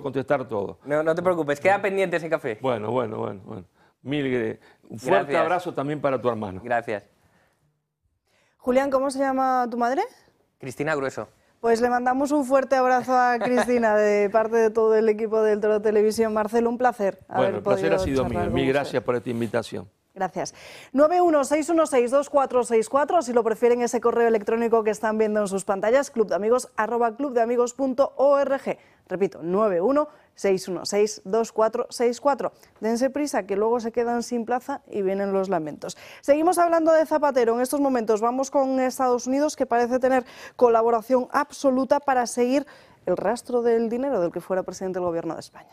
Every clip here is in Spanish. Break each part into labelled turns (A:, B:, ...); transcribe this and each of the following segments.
A: contestar todo.
B: No te preocupes, queda pendiente ese café.
A: Bueno. Un fuerte abrazo también para tu hermano.
B: Gracias.
C: Julián, ¿cómo se llama tu madre?
B: Cristina Grueso.
C: Pues le mandamos un fuerte abrazo a Cristina de parte de todo el equipo del Toro Televisión. Marcelo, un placer
A: Bueno, el placer ha sido mío. Mil gracias por esta invitación.
C: Gracias. 916162464, si lo prefieren, ese correo electrónico que están viendo en sus pantallas, clubdeamigos@clubdeamigos.org. Repito, 916162464. Dense prisa, que luego se quedan sin plaza y vienen los lamentos. Seguimos hablando de Zapatero. En estos momentos vamos con Estados Unidos, que parece tener colaboración absoluta para seguir el rastro del dinero del que fuera presidente del Gobierno de España.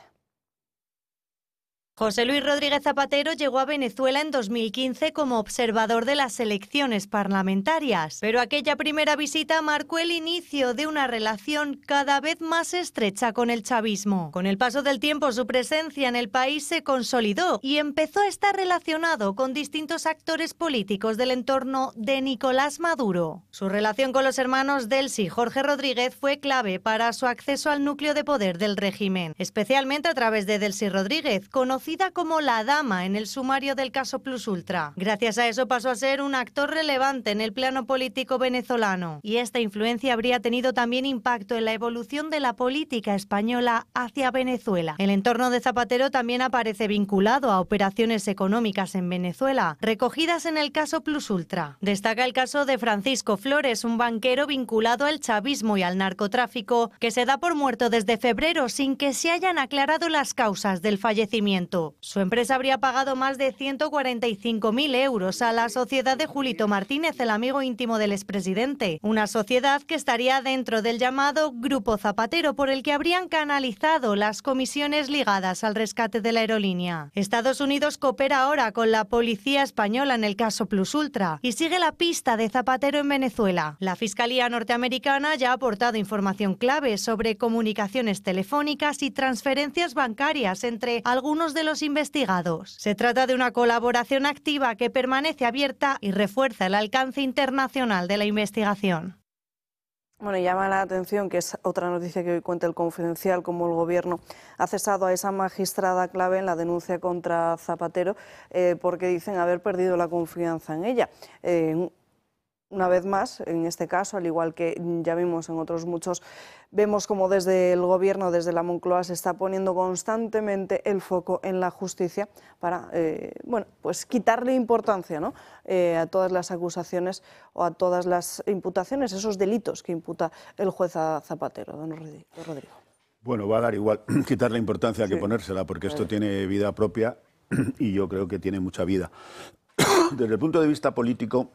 D: José Luis Rodríguez Zapatero llegó a Venezuela en 2015 como observador de las elecciones parlamentarias, pero aquella primera visita marcó el inicio de una relación cada vez más estrecha con el chavismo. Con el paso del tiempo, su presencia en el país se consolidó y empezó a estar relacionado con distintos actores políticos del entorno de Nicolás Maduro. Su relación con los hermanos Delcy y Jorge Rodríguez fue clave para su acceso al núcleo de poder del régimen, especialmente a través de Delcy Rodríguez, conocida como la dama en el sumario del caso Plus Ultra. Gracias a eso pasó a ser un actor relevante en el plano político venezolano, y esta influencia habría tenido también impacto en la evolución de la política española hacia Venezuela. El entorno de Zapatero también aparece vinculado a operaciones económicas en Venezuela, recogidas en el caso Plus Ultra. Destaca el caso de Francisco Flores, un banquero vinculado al chavismo y al narcotráfico, que se da por muerto desde febrero sin que se hayan aclarado las causas del fallecimiento. Su empresa habría pagado más de 145.000 euros a la sociedad de Julito Martínez, el amigo íntimo del expresidente, una sociedad que estaría dentro del llamado Grupo Zapatero, por el que habrían canalizado las comisiones ligadas al rescate de la aerolínea. Estados Unidos coopera ahora con la policía española en el caso Plus Ultra y sigue la pista de Zapatero en Venezuela. La Fiscalía norteamericana ya ha aportado información clave sobre comunicaciones telefónicas y transferencias bancarias entre algunos de los investigados. Se trata de una colaboración activa que permanece abierta y refuerza el alcance internacional de la investigación.
C: Bueno, llama la atención, que es otra noticia que hoy cuenta el Confidencial, como el Gobierno ha cesado a esa magistrada clave en la denuncia contra Zapatero porque dicen haber perdido la confianza en ella. Una vez más, en este caso, al igual que ya vimos en otros muchos, vemos como desde el Gobierno, desde la Moncloa, se está poniendo constantemente el foco en la justicia para pues quitarle importancia, ¿no?, a todas las acusaciones o a todas las imputaciones, esos delitos que imputa el juez a Zapatero. Don Rodrigo.
E: Bueno, va a dar igual quitarle importancia que ponérsela, porque esto tiene vida propia y yo creo que tiene mucha vida. Desde el punto de vista político,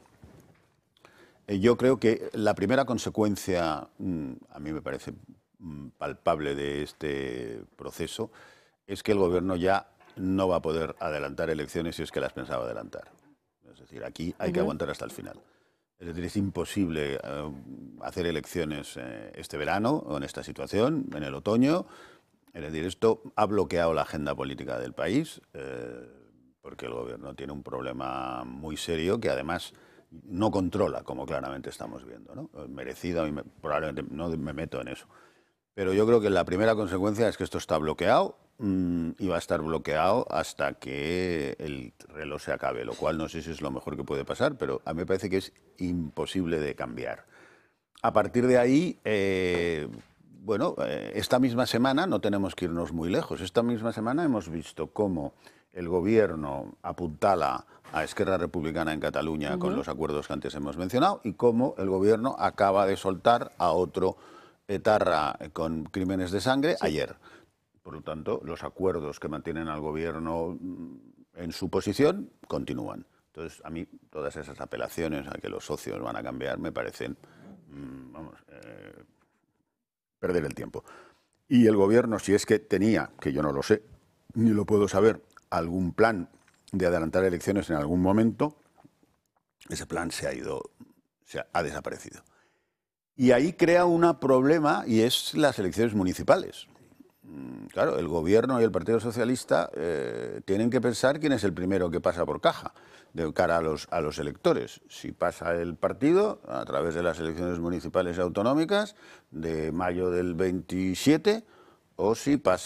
E: yo creo que la primera consecuencia, a mí me parece palpable, de este proceso, es que el Gobierno ya no va a poder adelantar elecciones si es que las pensaba adelantar. Es decir, aquí hay que aguantar hasta el final. Es decir, es imposible hacer elecciones este verano o en esta situación, en el otoño. Es decir, esto ha bloqueado la agenda política del país, porque el Gobierno tiene un problema muy serio que además no controla, como claramente estamos viendo, ¿no? Merecido, y probablemente no me meto en eso. Pero yo creo que la primera consecuencia es que esto está bloqueado y va a estar bloqueado hasta que el reloj se acabe, lo cual no sé si es lo mejor que puede pasar, pero a mí me parece que es imposible de cambiar. A partir de ahí, esta misma semana, no tenemos que irnos muy lejos, esta misma semana hemos visto cómo el Gobierno apuntala a Esquerra Republicana en Cataluña con los acuerdos que antes hemos mencionado, y cómo el Gobierno acaba de soltar a otro etarra con crímenes de sangre ayer. Por lo tanto, los acuerdos que mantienen al Gobierno en su posición continúan. Entonces, a mí todas esas apelaciones a que los socios van a cambiar me parecen, perder el tiempo. Y el Gobierno, si es que tenía, que yo no lo sé, ni lo puedo saber, algún plan de adelantar elecciones en algún momento, ese plan ha desaparecido. Y ahí crea un problema, y es las elecciones municipales. Claro, el Gobierno y el Partido Socialista tienen que pensar quién es el primero que pasa por caja de cara a los electores. Si pasa el partido a través de las elecciones municipales y autonómicas de mayo del 27, o si pasa